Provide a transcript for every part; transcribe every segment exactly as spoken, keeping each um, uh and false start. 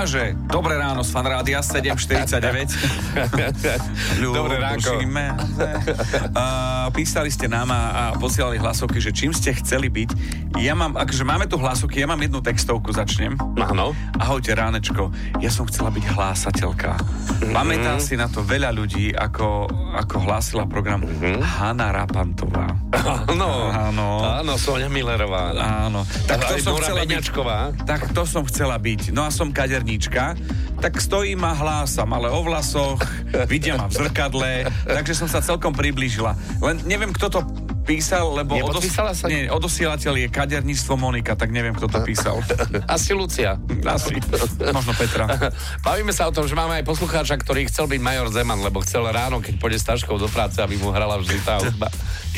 že dobré ráno z Fanrádia sedem štyridsaťdeväť. Dobré ránko. Uh, písali ste nám a, a posielali hlasovky, že čím ste chceli byť. Ja mám, akože máme tu hlasovky, ja mám jednu textovku, začnem. Áno. Ahojte, ránečko. Ja som chcela byť hlásateľka. Mm-hmm. Pamätá si na to veľa ľudí, ako, ako hlásila program mm-hmm. Hanna Rapantová. Áno, áno. Áno, Soňa Millerová. Áno. Tak to som chcela byť. Tak to som chcela byť. No a som kaderníčka. Tak stojím a hlásam, ale o vlasoch, vidia ma v zrkadle, takže som sa celkom priblížila. Len neviem, kto to písal, lebo odos... sa... Nie, odosielateľ je kaderníctvo Monika, tak neviem, kto to písal. Asi Lucia. Asi. Možno Petra. Bavíme sa o tom, že máme aj poslucháča, ktorý chcel byť major Zeman, lebo chcel ráno, keď pôjde s taškou do práce, aby mu hrala vždy tá hudba.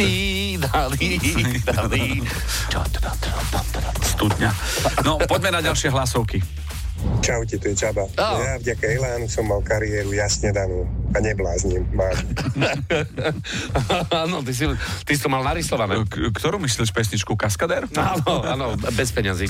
Studňa. No, poďme na ďalšie hlasovky. Čaute, tu je Čaba. Oh. Ja vďaka Elánu som mal kariéru jasne danú a neblázním. Máš. Áno, ty si, ty si to mal narysované. K- ktorú myslíš pesničku? Kaskadér? Áno, áno, bez peňazí.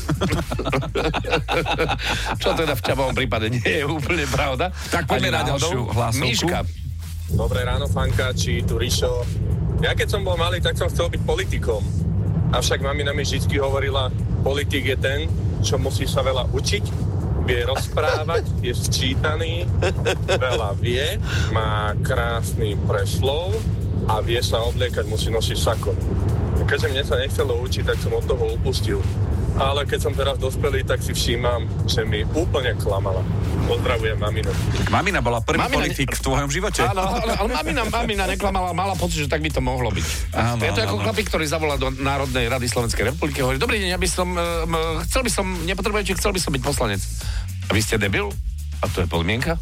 Čo teda v Čabovom prípade nie je úplne pravda. Tak poďme na ďalšiu hlasovku. Miška. Dobré ráno, fankáči, tu Rišo. Ja keď som bol malý, tak som chcel byť politikom. Avšak mamina mi vždy hovorila, politik je ten, čo musí sa veľa učiť, vie rozprávať, je sčítaný, veľa vie, má krásny preslov a vie sa obliekať, musí nosiť sako. Keďže mne sa nechcelo učiť, tak som od toho upustil. Ale keď som teraz dospelý, tak si všímam, že mi úplne klamala. Pozdravujem maminu. Tak mamina bola prvý Mamina politik ne... v tvojom živote. Áno, ale, ale mamina, mamina neklamala, mala pocit, že tak by to mohlo byť. Áno, je to áno, ako áno. chlapík, ktorý zavolá do Národnej rady Slovenskej republiky a hovorí, dobrý deň, ja by som, um, chcel by som, nepotrebujete, chcel by som byť poslanec. A vy ste debil? A to je podmienka?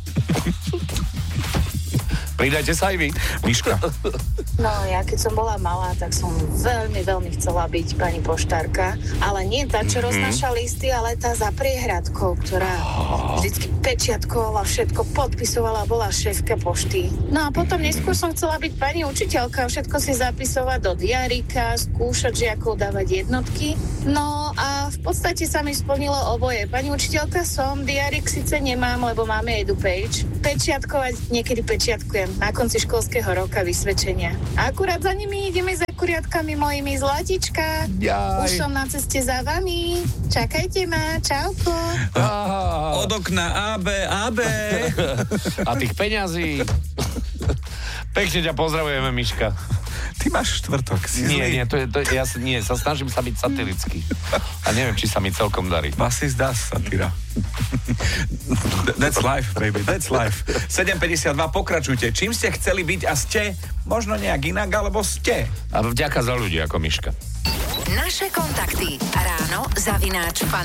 Pridajte sa aj vy. Miška. No, ja keď som bola malá, tak som veľmi, veľmi chcela byť pani poštárka, ale nie tá, čo mm-hmm. roznáša listy, ale tá za priehradkou, ktorá vždycky pečiatkovala, všetko podpisovala, bola šéfka pošty. No a potom neskôr som chcela byť pani učiteľka, všetko si zapisovať do diarika, skúšať žiakov dávať jednotky. No a v podstate sa mi splnilo oboje. Pani učiteľka som, diarik síce nemám, lebo máme EduPage. Pečiatkovať niekedy pečiatkujem na konci školského roka vysvedčenia. A akurát za nimi ideme za kuriatkami mojimi zlatička. Jaj. Už som na ceste za vami. Čakajte ma. Čauko. Ah. Od okna á bé, á bé. A tých peňazí. Pekne ťa pozdravujeme, Miška. Ty máš štvrtok. Si Nie, zlý. nie, to je, to je, ja sa, nie, sa snažím sa byť satirický. A neviem, či sa mi celkom darí. Vás si zdá satíra. That's life, baby, that's life. sedem päťdesiatdva, pokračujte. Čím ste chceli byť a ste? Možno nejak inak, alebo ste? A vďaka za ľudí, ako Miška. Naše kontakty. Ráno zavináč fan